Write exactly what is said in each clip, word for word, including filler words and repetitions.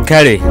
kale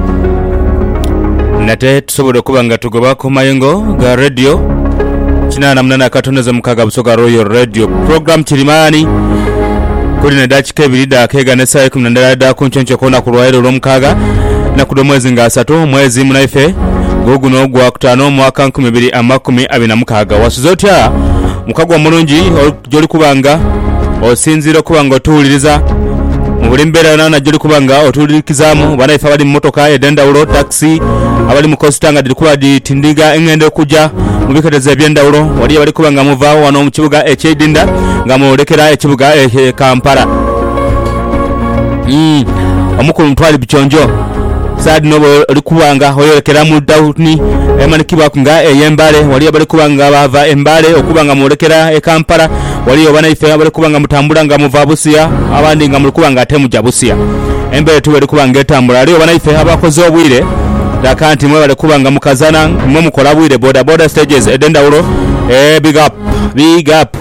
nate tusobole kubanga tugoba ku mayengo ga radio kinana munana katoneza mukaga busoga Royal Radio program Kirimani kuli na dakika ebiri dakega ne saa kumi na mbiri da kunchoncho kona ku Royal Romkaga na kudo mwezi nga asatu mwezi munaife goguno gwa kutano mwaka nkumi abiri amakumi abiri na mukaga wasuzotya mukagwa mulungi joli kubanga osinzira kubanga otuuliriza mubulimbera nana joli kubanga otuulikizamu banaifa bali mmotoka edenda ulo taxi abali mukostanga dilikuba ditindiga engende kuja mubikateze byendawulo wali bali kubanga muvaawo wano mu kibuga ekyedinda nga mulekera ekibuga e Kampala mm omukulu mtwali bichonjo sad nobo likubanga oyolekera mu dawuni emanikibwa kunga eyembale wali bali kubanga bava embale okubanga mulekera e Kampala wali banaife bali kubanga mutambula nga muva Busia abandi nga mulikubanga atemu jabusia embele tuwe likubanga etambula ali banaife abakoze obwire dakanti mwe bale kubanga mukazana mwe mukola bwire border border stages edenda ulo eh big up big up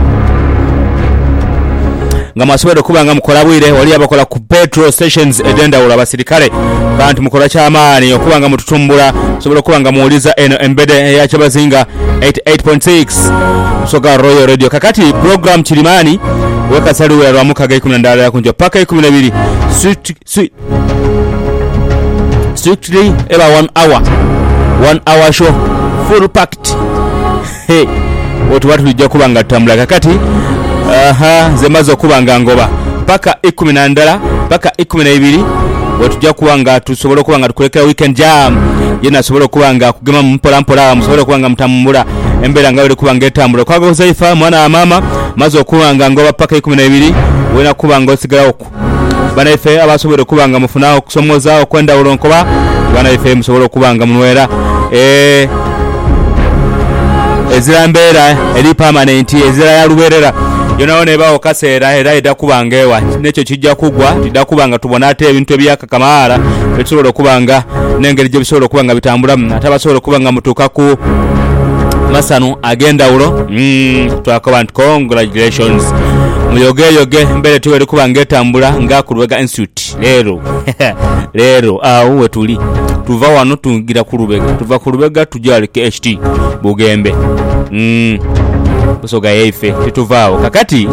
nga maswero kubanga mukola bwire wali abakola ku petrol stations edenda ulo abasirikale kanti mukola chamani okubanga mututumbula sobolo kubanga muuliza eno embede ya Chabazinga eighty-eight point six Soga Royal Radio kakati program Kirimani weka salu ya Rwamukaga kumi na mbiri kunjo paka kumi na mbiri sweet sweet strictly ever one hour one hour show full packed hey watu watu lijja kubanga tambula kakati aha zemazo kubanga ngoba paka kumi na mbiri paka kumi na mbiri watu jja kubanga tusobolo kubanga tukulekera weekend jam yena sobolo kubanga kugema mpola mpola musobolo kubanga mtambula embera ngawe kubanga etambula kwa gozaifa mwana mama mazo kubanga ngoba paka kumi na mbiri wena kubanga osigala oku banaife abasobole kubanga mufuna okusomoza okwenda ulonkoba banaife musobole kubanga munwera eh ezira mbera eri permanent ezira ya luberera yonaone bawo kasera era eda kubanga ewa necho kijja kugwa tidda kubanga tubona ate ebintu ebyakakamara etusobole kubanga nengeri je bisobole kubanga bitambula atabasobole kubanga mutuka ku masano agenda ulo mm twakaba congratulations muyoge yoge mbere tuwele kubanga etambula nga ku Lubega Institute lero lero awu wetuli tuva wano tungira ku Lubega tuva ku Lubega tujale K H T Bugembe mm Busoga yeife tituvaawo kakati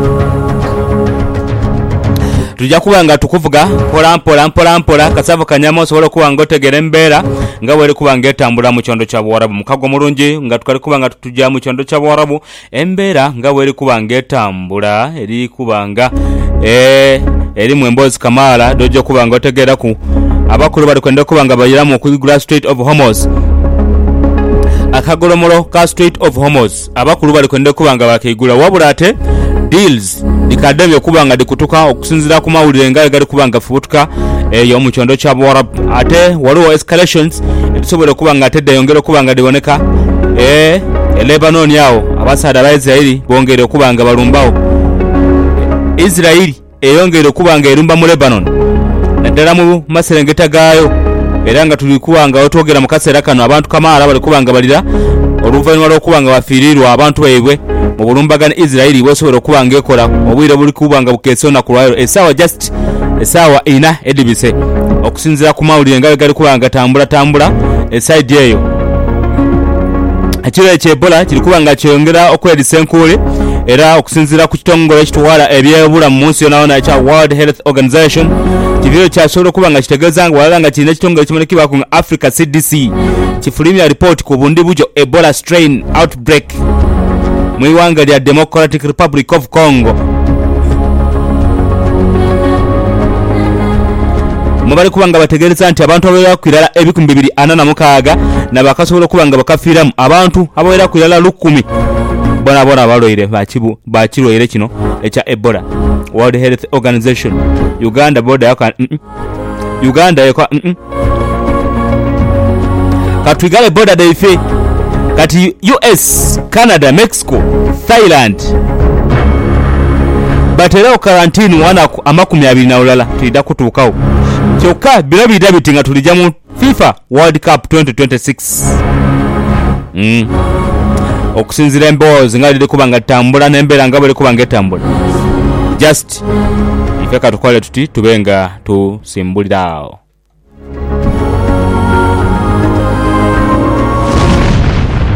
tujja kubanga tukuvuga pola mpola mpola mpola kasavo kanyama osobola kubanga otegere mbera nga wele kubanga etambula mu kyondo kya Buwarabu mukago mulungi nga tukali kubanga tutujja mu kyondo kya Buwarabu embera nga wele kubanga etambula eri kubanga eh eri mu Mbozi Kamala dojo kubanga otegera ku abakulu bali kwenda kubanga bayira mu kugula Street of Homos akagolomolo ka Street of Homos abakulu bali kwenda kubanga bakigula wabulate deals dikadebye kubanga dikutuka okusinzira ku mawulire nga gali kubanga fubutuka eyo mu kyondo kya Buwarabu ate waliwo escalations etusobole kubanga atedde yongera kubanga diboneka eh Lebanon yawo abasada ba Israeli bongere kubanga balumbawo Israeli eyongere kubanga erumba mu Lebanon naddala mu maserengeta gayo era nga tuli kubanga otogera mu kaseera kano abantu kamara bali kubanga balira oluvannyuma lw'okubanga bafiirirwa abantu baibwe mu bulumbagana Israeli bosobola kubanga ekola obwire buli kubanga bukesona ku lwayo esawa just esawa ina edibise okusinzira ku mawulire nga gali kubanga tambula tambula eside eyo ekiro eky'Ebola kiri kubanga kyongera okwedisa enkule era okusinzira ku kitongole ekitwala ebyebula mu nsi yonna ekya World Health Organization kivyo kyasobola kubanga kitegeeza nga wala nga kirina ekitongole kimanyikiddwa ku Africa C D C kifulimya report ku bundi bujo Ebola strain outbreak mu iwanga lya Democratic Republic of Congo mubali kubanga bategereza nti abantu abawera kwirala ebikumi bibiri ana na mukaaga na bakasobola kubanga bakafiramu abantu abawera kwirala lukumi bona bona baloire bachibu bachiroire kino echa Ebola World Health Organization Uganda border yaka mm -mm. Uganda yaka mm -mm. katwigale border daife kati U S Canada Mexico Thailand batera quarantine wana amakumi abiri na ulala tuida kutukawo kyoka birabi dabiti nga tulija mu FIFA World Cup twenty twenty-six mm okusinzira embozi nga lili kubanga tambula nembera nga bali kubanga etambula just ifeka tukole tuti tubenga tusimbulirawo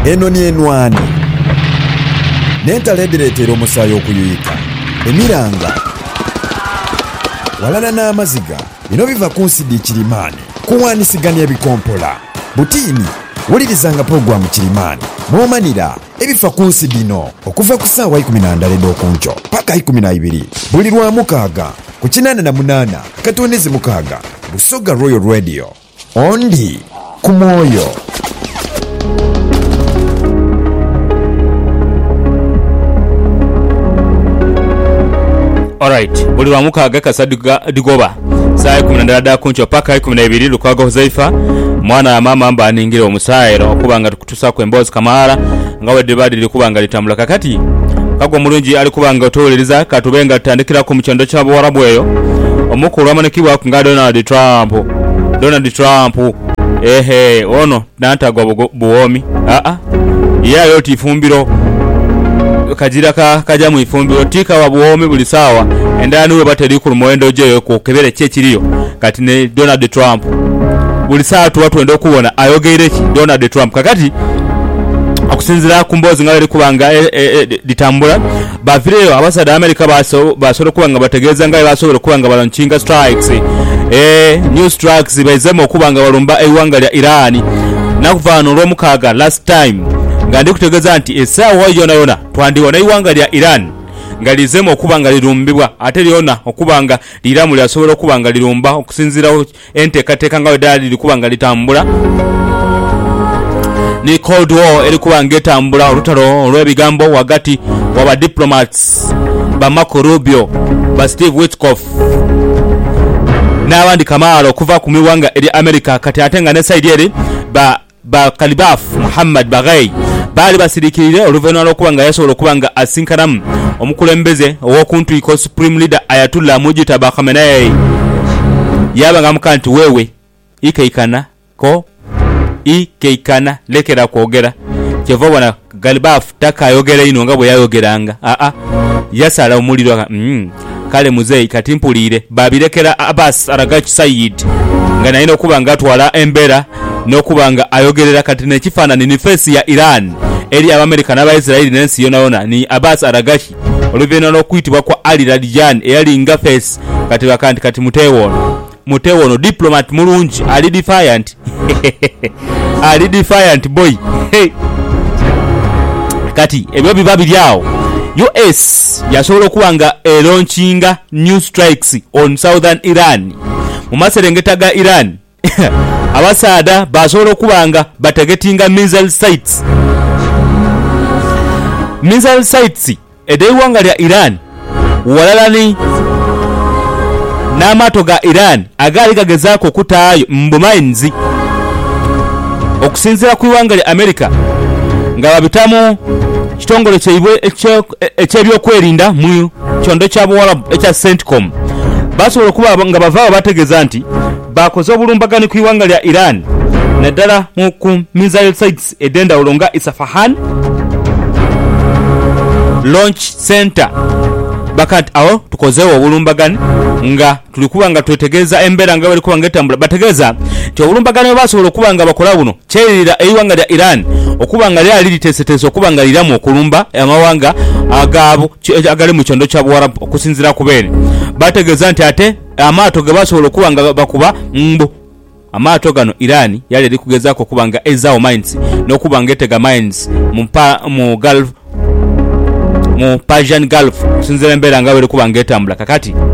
eno ni enwani n'entaleedireetera omusaayi okuyuyika, emiranga walala n'amaziga bino biva ku nsidi Kirimaani kuwaanisiganya ebikompola. Butiini wulirizanga puroguramu Kirimaani n'omanira ebifa ku nsi bino okuva ku ssaawa ikumi na ndala ed'okunkyo paka ikumi na ibiri buli lwa mukaaga ku kinaana na munaana katunizi mukaaga Busoga Royal Radio ondi ku mwoyo. Alright, buli lwa mukaaga kasadiga digoba saa ikumi na ndala ed'okunkyo paka ikumi na ibiri Lukwago Huzaifa mwana ya mama amba aningire omusaayiro okubanga tukutusa ku emboozi Kamaala nga wedde badiri kubanga litambula kakati kagwa mulungi ali kubanga otolereza katubenga tutandikira ku mukyando kya Buwarabu eyo omukulu amanekibwa ku nga Donald Trump Donald Trump ehe ono nantagwa buwomi a a yayo tifumbiro kajira ka kaja mu ifumbiro tika wa buwomi buli sawa endani we bateri ku muwendo jeyo ku kebere kye kiriyo kati ne Donald Trump buli saa tu watu endo kuona ayogeire ki Donald Trump kakati akusinzira ku mbozi nga bali kubanga e, e, e, ditambula bavireyo abasada America baso basoro kubanga bategeeza nga basobora kubanga balanchinga strikes eh new strikes bayizemo okubanga balumba eiwanga lya Iran nakuvano lwo mukaga last time ngandi kutegeeza nti esawa yona yona twandiwona eiwanga lya Iran ngalizemo okubanga lirumbibwa ate lyona okubanga liramu lyasobola okubanga lirumba okusinzira enteekateeka nga wedali likubanga litambula ni Cold War eri kubanga etambula olutalo olw'ebigambo wakati waba diplomats ba Marco Rubio ba Steve Witkoff n'abandi Kamala okuva ku miwanga eri America kati ate nga ne side eri ba ba Kalibaf Muhammad Baghei bali basirikirire oluvannyuma lw'okubanga yasobola okubanga asinkanamu omukulembeze ow'okuntu iko Supreme Leader Ayatollah Mujtaba Khamenei yabanga mukanti wewe ikeikana ko ikeikana lekera kwogera kyeva bwana Galibaf takayogera ino nga bwe yayogeranga a a yasala omuliro mm. kale muzeyi kati mpulire babirekera Abbas Aragachi Said nga naye okubanga atwala embera n'okubanga ayogerera kati nekifaanani ni face ya Iran eri Abamerika n'Abaisiraeli n'ensi yona yona ni Abbas Aragachi oluvena n'okuyitibwa kwa Ali Radijan eyali nga face kati bakanti kati mutewono mutewono diplomat mulungi ali defiant ali defiant boy hey. Kati ebyo biba bilyawo U S yasobola okubanga elaunchinga new strikes on southern Iran mu maserengeta ga Iran abasaada basobola okubanga bategetinga missile sites missile sites edeiwanga lya Iran walala ni n'amaato ga Iran agali gagezaako okutaayo mbumainzi okusinzira ku iwanga lya America nga babitamu kitongole kyebwe ekyebyokwerinda mu kyondo kya Buwarabu ekya CENTCOM basobola okuba nga bavaawo bategeeza nti bakoze obulumbagani ku iwanga lya Iran naddala mu ku missile sites edendawulo nga Isfahan Launch Center bakati awo tukozeewo obulumbagani nga tulikuba nga twetegeeza embeera nga bali kuba ngetambula bategeeza nti obulumbagani bwe basobola okuba nga bakola buno kyerira eiwanga lya Iran okuba nga lyali liteeseteese okuba nga liramu okulumba amawanga agaabo agali mu kyondo kya Buwarabu okusinzira ku beene bategeeza nti ate amaato ge basobola okuba nga bakuba mbu amaato gano Iran yali eri kugezaako okuba nga ezaawo mines n'okuba nga etega mines mu, mu Gulf mu Persian Gulf kusinzira embeera nga bali kuba nga etambula kakati